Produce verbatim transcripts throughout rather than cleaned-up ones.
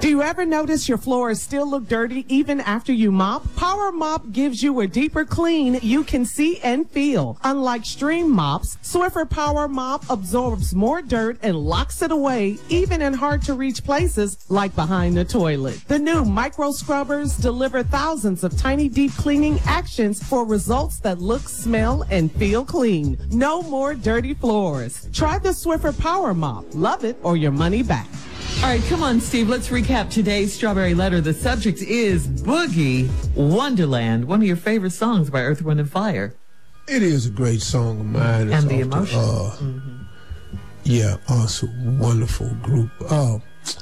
Do you ever notice your floors still look dirty even after you mop? Power Mop gives you a deeper clean you can see and feel. Unlike Stream mops, Swiffer Power Mop absorbs more dirt and locks it away, even in hard-to-reach places like behind the toilet. The new micro scrubbers deliver thousands of tiny deep cleaning actions for results that look, smell, and feel clean. No more dirty floors. Try the Swiffer Power Mop. Love it or your money back. All right, come on, Steve. Let's recap today's Strawberry Letter. The subject is Boogie Wonderland, one of your favorite songs by Earth, Wind and Fire. It is a great song of mine. It's and the off emotion. The, uh, mm-hmm. Yeah, also wonderful group. Uh,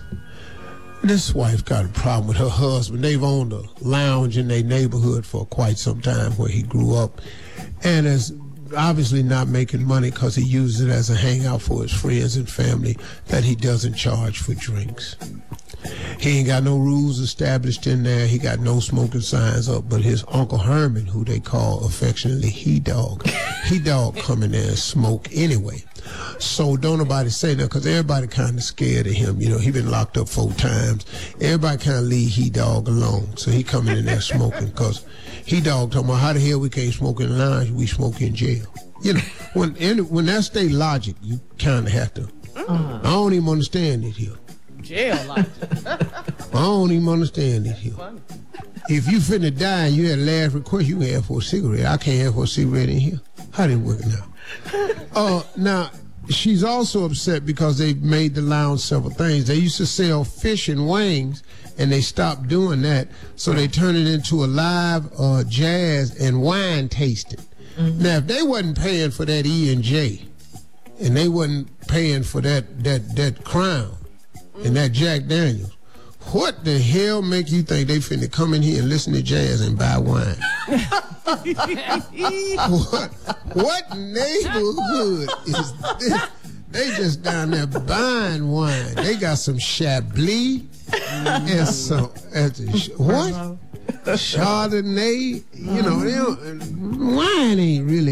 this wife got a problem with her husband. They've owned a lounge in their neighborhood for quite some time where he grew up, and is obviously not making money because he uses it as a hangout for his friends and family that he doesn't charge for drinks. He ain't got no rules established in there. He got no smoking signs up, but his Uncle Herman, who they call affectionately He Dog, He Dog come in there and smoke anyway. So don't nobody say that, because everybody kind of scared of him. You know, he been locked up four times. Everybody kind of leave He Dog alone. So he coming in there smoking, because He Dog talking about how the hell we can't smoke in the lounge, we smoke in jail. You know, when any, when that's state logic, you kind of have to. Uh-huh. I don't even understand it here. Jail logic. I don't even understand it here. If you finna die and you had a last request, you can have for a cigarette. I can't have for a cigarette in here. How did it work now? Uh, now, she's also upset because they made the lounge several things. They used to sell fish and wings, and they stopped doing that, so they turned it into a live uh, jazz and wine tasting. Mm-hmm. Now, if they wasn't paying for that E and J, and they wasn't paying for that that that Crown mm-hmm. and that Jack Daniels, what the hell make you think they finna come in here and listen to jazz and buy wine? what, what neighborhood is this? They just down there buying wine. They got some Chablis and some and the, what? Chardonnay. You know, they don't, wine ain't really